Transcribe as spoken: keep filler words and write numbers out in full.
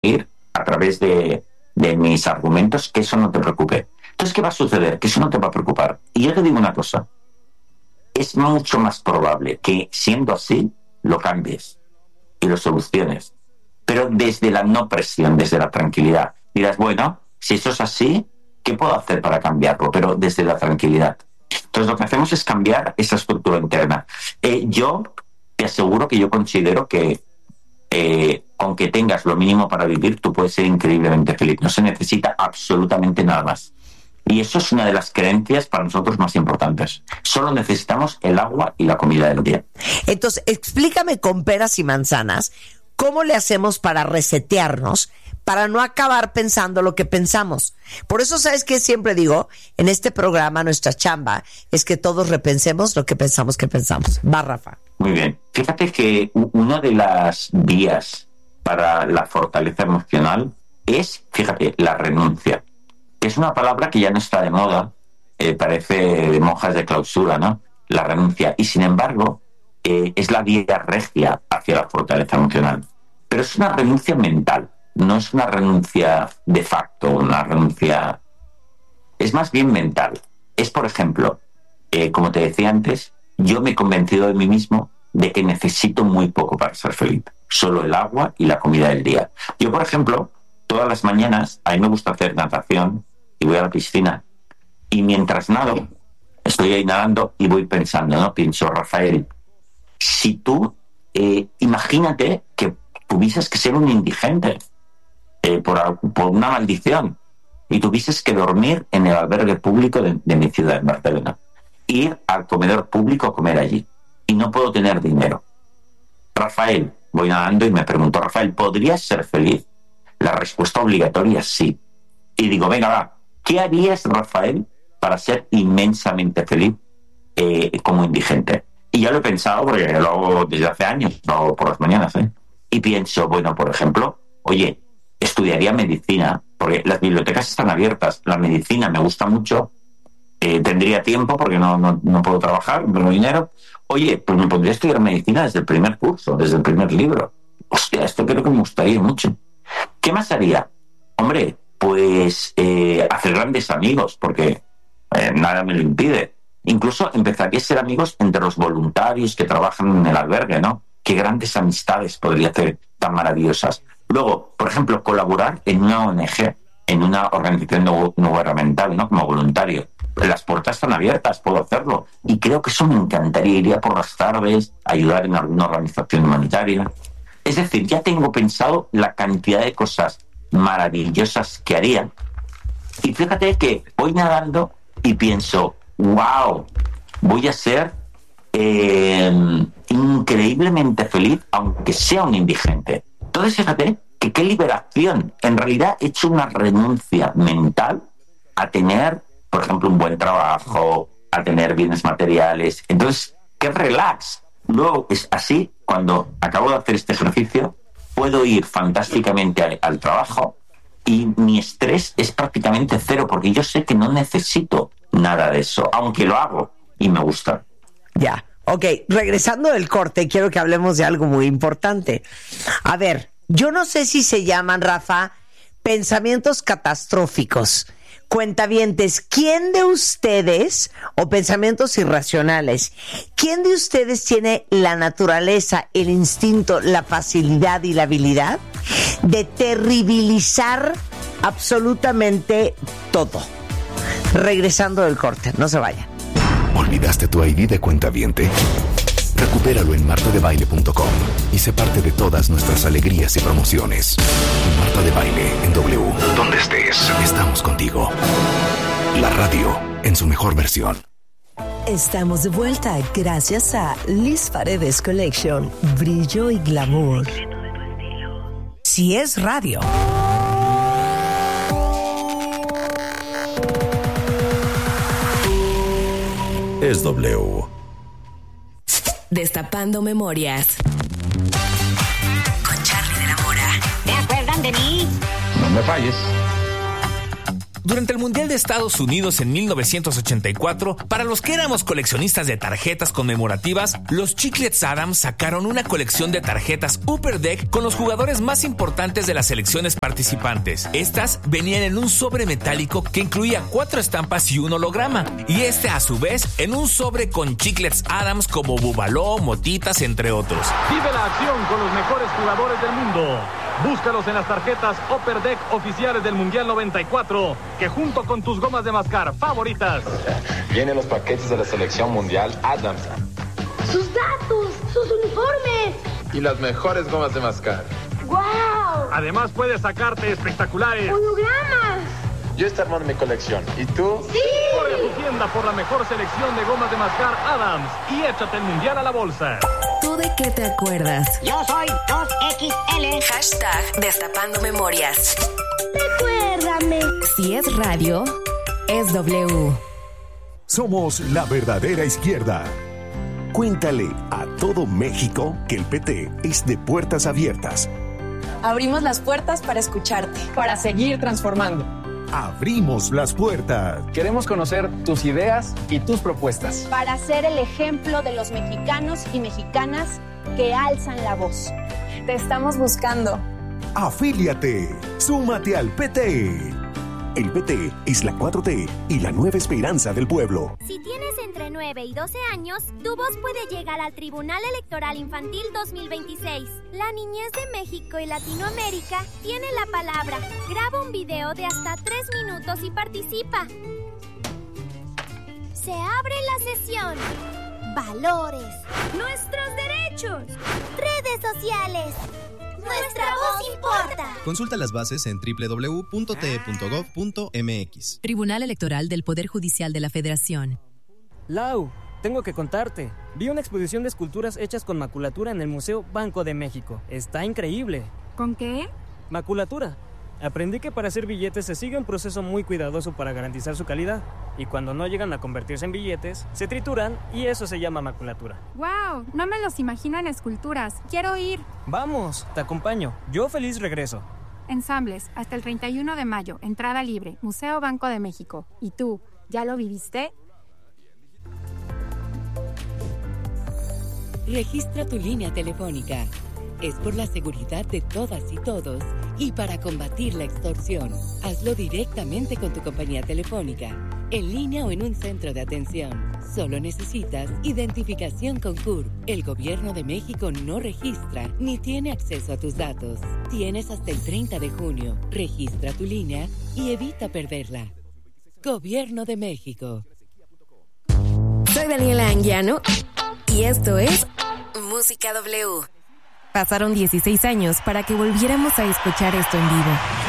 conseguir a través de, de mis argumentos que eso no te preocupe. Entonces, ¿qué va a suceder? Que eso no te va a preocupar. Y yo te digo una cosa. Es mucho más probable que, siendo así, lo cambies y lo soluciones. Pero desde la no presión, desde la tranquilidad. Dirás, bueno, si eso es así, ¿qué puedo hacer para cambiarlo? Pero desde la tranquilidad. Entonces, lo que hacemos es cambiar esa estructura interna. Eh, yo te aseguro que yo considero que eh, aunque tengas lo mínimo para vivir, tú puedes ser increíblemente feliz. No se necesita absolutamente nada más. Y eso es una de las creencias para nosotros más importantes. Solo necesitamos el agua y la comida del día. Entonces, explícame con peras y manzanas, ¿cómo le hacemos para resetearnos, para no acabar pensando lo que pensamos? Por eso, ¿sabes qué? Siempre digo, en este programa, nuestra chamba, es que todos repensemos lo que pensamos que pensamos. Va, Rafa. Muy bien. Fíjate que una de las vías para la fortaleza emocional es, fíjate, la renuncia. Es una palabra que ya no está de moda, eh, parece de monjas de clausura, ¿no? La renuncia. Y sin embargo, eh, es la vía regia hacia la fortaleza emocional. Pero es una renuncia mental, no es una renuncia de facto, una renuncia... Es más bien mental. Es, por ejemplo, eh, como te decía antes, yo me he convencido de mí mismo de que necesito muy poco para ser feliz. Solo el agua y la comida del día. Yo, por ejemplo, todas las mañanas, a mí me gusta hacer natación, y voy a la piscina, y mientras nado, estoy ahí nadando y voy pensando, ¿no? Pienso, Rafael, si tú, eh, imagínate que tuvieses que ser un indigente eh, por, por una maldición, y tuvieses que dormir en el albergue público de, de mi ciudad, en Barcelona, ir al comedor público a comer allí, y no puedo tener dinero. Rafael, voy nadando y me pregunto, Rafael, ¿podrías ser feliz? La respuesta obligatoria es sí. Y digo, venga, va, ¿qué harías, Rafael, para ser inmensamente feliz eh, como indigente? Y ya lo he pensado porque lo hago desde hace años, lo hago por las mañanas, ¿eh? Y pienso, bueno, por ejemplo, oye, estudiaría medicina, porque las bibliotecas están abiertas, la medicina me gusta mucho, eh, tendría tiempo porque no, no, no puedo trabajar, no tengo dinero. Oye, pues me pondría a estudiar medicina desde el primer curso, desde el primer libro. Hostia, esto creo que me gustaría mucho. ¿Qué más haría? Hombre, pues eh, hacer grandes amigos, porque eh, nada me lo impide. Incluso empezaría a ser amigos entre los voluntarios que trabajan en el albergue, ¿no? Qué grandes amistades podría hacer tan maravillosas. Luego, por ejemplo, colaborar en una O N G, en una organización no, no gubernamental, ¿no? Como voluntario. Las puertas están abiertas, puedo hacerlo. Y creo que eso me encantaría. Iría por las tardes, ayudar en alguna organización humanitaria. Es decir, ya tengo pensado la cantidad de cosas maravillosas que haría. Y fíjate que voy nadando y pienso, wow, voy a ser eh, increíblemente feliz, aunque sea un indigente. Entonces, fíjate que qué liberación. En realidad he hecho una renuncia mental a tener, por ejemplo, un buen trabajo, a tener bienes materiales. Entonces, qué relax. Luego, es así, cuando acabo de hacer este ejercicio, puedo ir fantásticamente al, al trabajo y mi estrés es prácticamente cero, porque yo sé que no necesito nada de eso, aunque lo hago y me gusta. Ya, ok, regresando del corte, quiero que hablemos de algo muy importante. A ver, yo no sé si se llaman, Rafa, pensamientos catastróficos. Cuentavientes, ¿quién de ustedes, o pensamientos irracionales, quién de ustedes tiene la naturaleza, el instinto, la facilidad y la habilidad de terribilizar absolutamente todo? Regresando del corte, no se vayan. ¿Olvidaste tu I D de cuentaviente? Recupéralo en marta de baile punto com y sé parte de todas nuestras alegrías y promociones. Marta de Baile en W. Donde estés, estamos contigo. La radio en su mejor versión. Estamos de vuelta gracias a Liz Paredes Collection. Brillo y glamour. Si es radio. Es W. Destapando memorias. Con Charly de la Mora. ¿Se acuerdan de mí? No me falles. Durante el Mundial de Estados Unidos en mil novecientos ochenta y cuatro, para los que éramos coleccionistas de tarjetas conmemorativas, los Chiclets Adams sacaron una colección de tarjetas Upper Deck con los jugadores más importantes de las selecciones participantes. Estas venían en un sobre metálico que incluía cuatro estampas y un holograma, y este a su vez en un sobre con Chiclets Adams como Bubaló, Motitas, entre otros. Vive la acción con los mejores jugadores del mundo. Búscalos en las tarjetas Upper Deck oficiales del Mundial noventa y cuatro, que junto con tus gomas de mascar favoritas vienen los paquetes de la selección mundial Adams. ¡Sus datos! ¡Sus uniformes! Y las mejores gomas de mascar. ¡Guau! Además puedes sacarte espectaculares ¡hologramas! Yo estoy armando mi colección. ¿Y tú? ¡Sí! Corre a tu tienda por la mejor selección de gomas de mascar Adams y échate el Mundial a la bolsa. ¿Tú de qué te acuerdas? Yo soy dos equis ele. Hashtag Destapando Memorias. Recuérdame. Si es radio, es W. Somos la verdadera izquierda. Cuéntale a todo México que el P T es de puertas abiertas. Abrimos las puertas para escucharte, para seguir transformando. Abrimos las puertas. Queremos conocer tus ideas y tus propuestas. Para ser el ejemplo de los mexicanos y mexicanas que alzan la voz. Te estamos buscando. Afíliate. Súmate al P T. El P T es la cuatro T y la nueva esperanza del pueblo. Si tienes entre nueve y doce años, tu voz puede llegar al Tribunal Electoral Infantil dos mil veintiséis. La niñez de México y Latinoamérica tiene la palabra. Graba un video de hasta tres minutos y participa. Se abre la sesión. Valores. Nuestros derechos. Redes sociales. Nuestra voz importa. Consulta las bases en doble u doble u doble u punto t e punto gov punto m x. Tribunal Electoral del Poder Judicial de la Federación. Lau, tengo que contarte. Vi una exposición de esculturas hechas con maculatura en el Museo Banco de México. Está increíble. ¿Con qué? Maculatura. Aprendí que para hacer billetes se sigue un proceso muy cuidadoso para garantizar su calidad. Y cuando no llegan a convertirse en billetes, se trituran y eso se llama maculatura. ¡Wow! No me los imagino en esculturas. ¡Quiero ir! Vamos, te acompaño. Yo feliz regreso. Ensambles, hasta el treinta y uno de mayo. Entrada libre. Museo Banco de México. ¿Y tú, ya lo viviste? Registra tu línea telefónica. Es por la seguridad de todas y todos y para combatir la extorsión. Hazlo directamente con tu compañía telefónica, en línea o en un centro de atención. Solo necesitas identificación con C U R. El Gobierno de México no registra ni tiene acceso a tus datos. Tienes hasta el treinta de junio. Registra tu línea y evita perderla. Gobierno de México. Soy Daniela Anguiano y esto es Música W. Pasaron dieciséis años para que volviéramos a escuchar esto en vivo.